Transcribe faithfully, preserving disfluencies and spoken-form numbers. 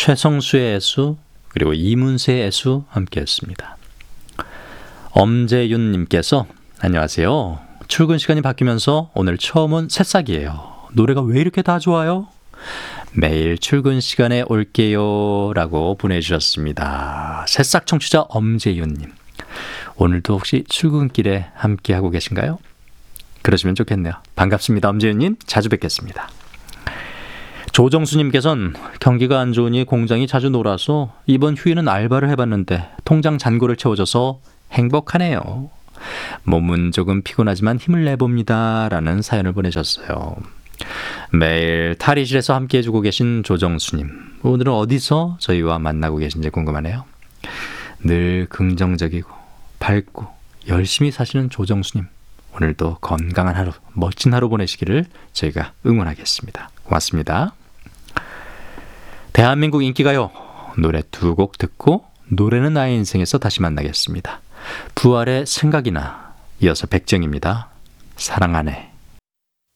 최성수의 애수 그리고 이문세의 애수 함께했습니다. 엄재윤님께서 안녕하세요. 출근 시간이 바뀌면서 오늘 처음 온 새싹이에요. 노래가 왜 이렇게 다 좋아요? 매일 출근 시간에 올게요 라고 보내주셨습니다. 새싹 청취자 엄재윤님, 오늘도 혹시 출근길에 함께하고 계신가요? 그러시면 좋겠네요. 반갑습니다. 엄재윤님, 자주 뵙겠습니다. 조정수님께서는 경기가 안 좋으니 공장이 자주 놀아서 이번 휴일은 알바를 해봤는데 통장 잔고를 채워줘서 행복하네요. 몸은 조금 피곤하지만 힘을 내봅니다 라는 사연을 보내셨어요. 매일 탈의실에서 함께 해주고 계신 조정수님, 오늘은 어디서 저희와 만나고 계신지 궁금하네요. 늘 긍정적이고 밝고 열심히 사시는 조정수님, 오늘도 건강한 하루, 멋진 하루 보내시기를 저희가 응원하겠습니다. 고맙습니다. 대한민국 인기가요, 노래 두 곡 듣고 노래는 나의 인생에서 다시 만나겠습니다. 부활의 생각이나, 이어서 백정입니다. 사랑 안에.